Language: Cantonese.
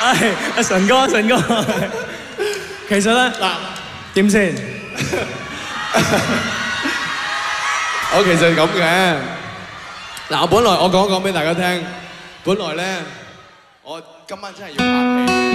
阿神哥，其實咧嗱點先？ 我其實係咁嘅。嗱，我講俾大家聽，本來咧，我今晚真係要拍戲。